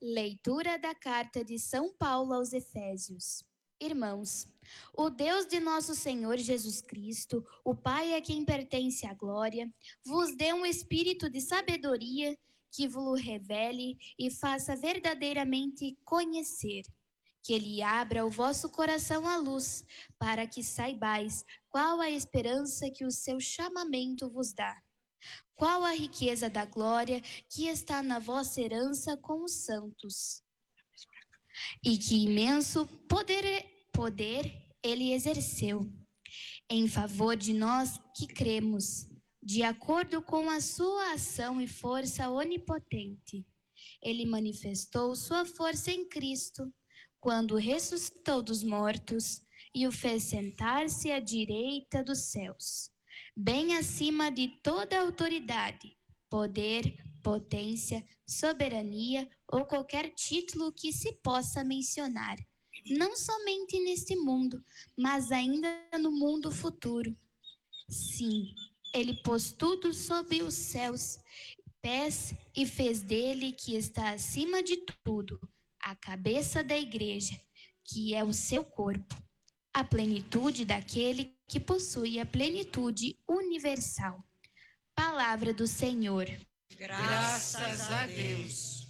Leitura da Carta de São Paulo aos Efésios. Irmãos, o Deus de nosso Senhor Jesus Cristo, o Pai a quem pertence a glória, vos dê um espírito de sabedoria que vos revele e faça verdadeiramente conhecer. Que Ele abra o vosso coração à luz, para que saibais qual a esperança que o seu chamamento vos dá. Qual a riqueza da glória que está na vossa herança com os santos? E que imenso poder ele exerceu em favor de nós que cremos, de acordo com a sua ação e força onipotente. Ele manifestou sua força em Cristo, quando ressuscitou dos mortos e o fez sentar-se à direita dos céus, bem acima de toda autoridade, poder, potência, soberania ou qualquer título que se possa mencionar, não somente neste mundo, mas ainda no mundo futuro. Sim, ele pôs tudo sob os céus, pés, e fez dele, que está acima de tudo, a cabeça da igreja, que é o seu corpo, a plenitude daquele que possui a plenitude universal. Palavra do Senhor. Graças a Deus.